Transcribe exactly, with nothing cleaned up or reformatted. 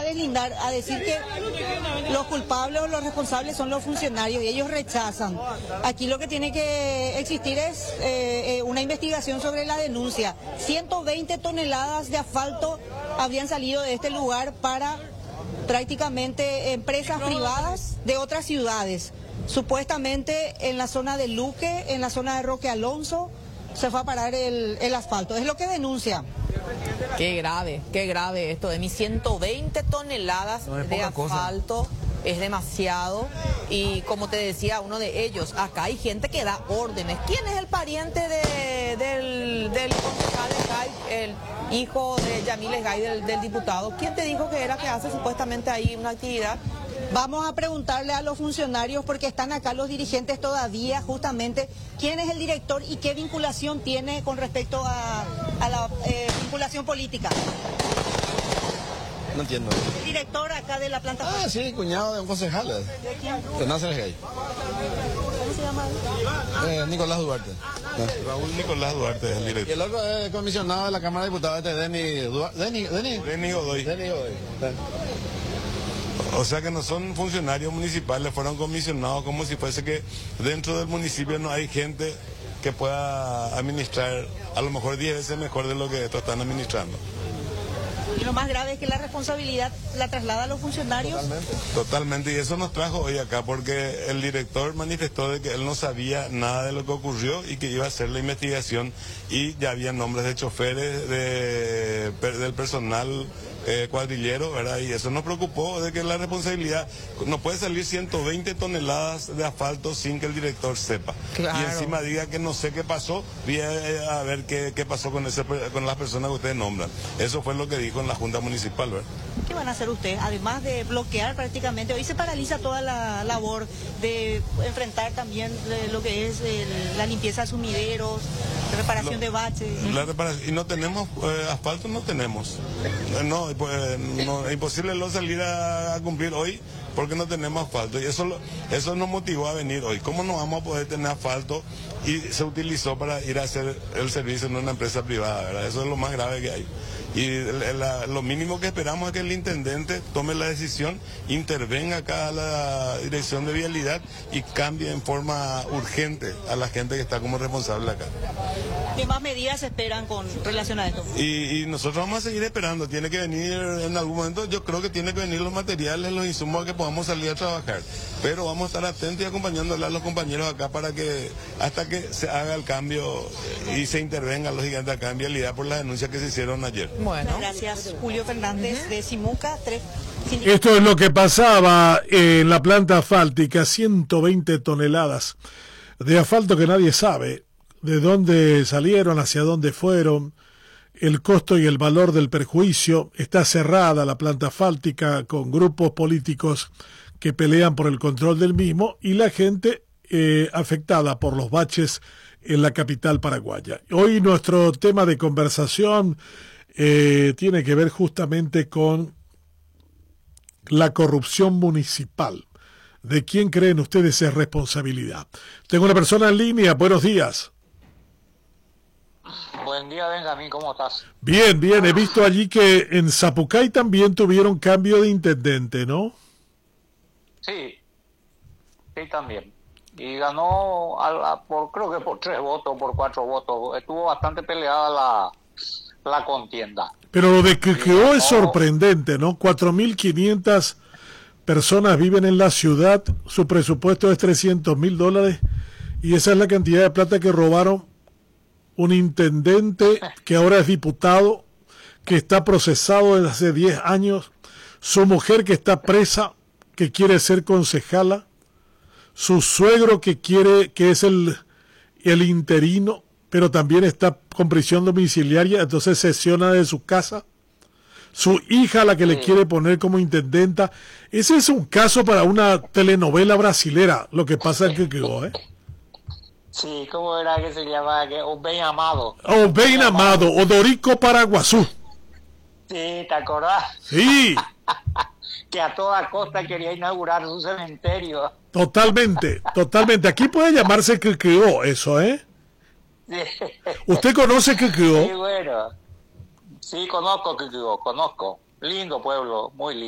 deslindar, a decir que los culpables o los responsables son los funcionarios y ellos rechazan. Aquí lo que tiene que existir es eh, eh, una investigación sobre la denuncia. ciento veinte toneladas de asfalto habrían salido de este lugar para prácticamente empresas privadas de otras ciudades. Supuestamente en la zona de Luque, en la zona de Roque Alonso, se fue a parar el, el asfalto. Es lo que denuncia. Qué grave, qué grave esto de mis ciento veinte toneladas no de asfalto. Cosa. Es demasiado. Y como te decía uno de ellos, acá hay gente que da órdenes. ¿Quién es el pariente de, del, del concejal Esgay, el hijo de Yamil Esgay, del, del diputado? ¿Quién te dijo que era que hace supuestamente ahí una actividad? Vamos a preguntarle a los funcionarios, porque están acá los dirigentes todavía, justamente, quién es el director y qué vinculación tiene con respecto a, a la eh, vinculación política. No entiendo. El director acá de la planta. Ah, sí, cuñado de un concejal. ¿De quién? De Nasser Gay. ¿Cómo se llama? Eh, Nicolás Duarte. Raúl Nicolás Duarte es el director. Y el otro es comisionado de la Cámara de Diputados, este Denny Duarte. Denny, Denny. Denny Godoy. Denny Godoy. O sea que no son funcionarios municipales, fueron comisionados como si fuese que dentro del municipio no hay gente que pueda administrar a lo mejor diez veces mejor de lo que estos están administrando. Y lo más grave es que la responsabilidad la traslada a los funcionarios. Totalmente. Totalmente, y eso nos trajo hoy acá, porque el director manifestó de que él no sabía nada de lo que ocurrió y que iba a hacer la investigación, y ya había nombres de choferes, de, del personal eh, cuadrillero, ¿verdad? Y eso nos preocupó, de que la responsabilidad, no puede salir ciento veinte toneladas de asfalto sin que el director sepa. Claro. Y encima diga que no sé qué pasó, voy a, a ver qué, qué pasó con, ese, con las personas que ustedes nombran. Eso fue lo que dijo en la Junta Municipal, ¿verdad? ¿Qué van a hacer ustedes? Además de bloquear prácticamente, hoy se paraliza toda la labor de enfrentar también lo que es el, la limpieza de sumideros, reparación lo, de baches. La reparación, y no tenemos eh, asfalto, no tenemos. No, pues, no, es imposible lo salir a, a cumplir hoy porque no tenemos asfalto, y eso, eso nos motivó a venir hoy. ¿Cómo no vamos a poder tener asfalto? Y se utilizó para ir a hacer el servicio en una empresa privada, ¿verdad? Eso es lo más grave que hay. Y la, lo mínimo que esperamos es que el intendente tome la decisión, intervenga acá a la dirección de vialidad y cambie en forma urgente a la gente que está como responsable acá. ¿Qué más medidas se esperan con relación a esto? Y, y nosotros vamos a seguir esperando. Tiene que venir en algún momento, yo creo que tiene que venir los materiales, los insumos, que podamos salir a trabajar. Pero vamos a estar atentos y acompañándole a los compañeros acá para que hasta que se haga el cambio y se intervenga los gigantes acá en vialidad por las denuncias que se hicieron ayer. Bueno, gracias. Julio Fernández uh-huh. de Simuca. Tres... Esto es lo que pasaba en la planta asfáltica, ciento veinte toneladas de asfalto que nadie sabe de dónde salieron, hacia dónde fueron, el costo y el valor del perjuicio. Está cerrada la planta asfáltica con grupos políticos que pelean por el control del mismo y la gente eh, afectada por los baches en la capital paraguaya. Hoy nuestro tema de conversación eh, tiene que ver justamente con la corrupción municipal. ¿De quién creen ustedes es responsabilidad? Tengo una persona en línea. Buenos días. Buen día, Benjamín, ¿cómo estás? Bien, bien, he visto allí que en Zapucay también tuvieron cambio de intendente, ¿no? Sí, sí también. Y ganó, a la, por creo que por tres votos, por cuatro votos. Estuvo bastante peleada la, la contienda. Pero lo de que quedó es sorprendente, ¿no? cuatro mil quinientas personas viven en la ciudad, su presupuesto es trescientos mil dólares, y esa es la cantidad de plata que robaron un intendente que ahora es diputado, que está procesado desde hace diez años, su mujer que está presa, que quiere ser concejala, su suegro que quiere, que es el, el interino, pero también está con prisión domiciliaria, entonces sesiona de su casa, su hija la que le quiere poner como intendenta. Ese es un caso para una telenovela brasilera, lo que pasa en que quedó, ¿eh? Sí, ¿cómo era que se llamaba? Obey Amado. Obey Amado, Odorico Paraguazú. Sí, ¿te acordás? Sí. Que a toda costa quería inaugurar su cementerio. Totalmente, totalmente. Aquí puede llamarse que quedó eso, ¿eh? Sí. ¿Usted conoce que quedó? Sí, bueno. Sí, conozco que quedó, conozco. Lindo pueblo, muy lindo.